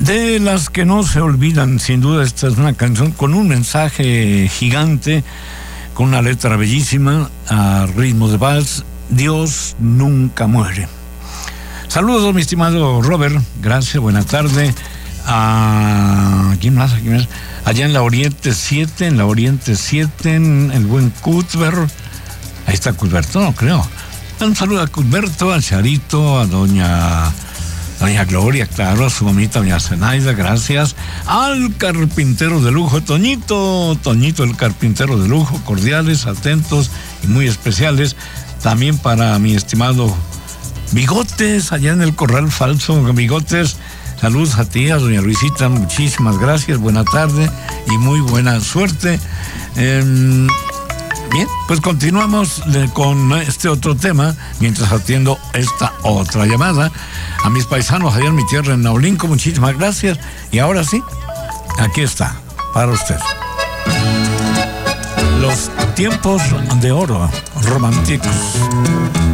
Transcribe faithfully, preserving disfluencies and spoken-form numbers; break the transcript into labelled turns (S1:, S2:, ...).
S1: De las que no se olvidan, sin duda, esta es una canción con un mensaje gigante, con una letra bellísima, a ritmo de vals. Dios nunca muere. Saludos, mi estimado Robert, gracias, buena tarde. A ¿quién más? ¿Quién más? Allá en la Oriente siete, en la Oriente siete, en el buen Cuthbert. Ahí está Cuthberto, no creo. Un saludo a Cuthberto, a Charito, a doña doña Gloria, claro, a su mamita, doña Zenaida, gracias. Al carpintero de lujo, Toñito, Toñito el carpintero de lujo, cordiales, atentos y muy especiales. También para mi estimado Bigotes, allá en el Corral Falso, Bigotes. Saludos a ti, a doña Luisita, muchísimas gracias, buena tarde y muy buena suerte. Eh, bien, pues continuamos con este otro tema, mientras atiendo esta otra llamada. A mis paisanos allá en mi tierra, en Naulinco, muchísimas gracias. Y ahora sí, aquí está, para usted. Los tiempos de oro románticos.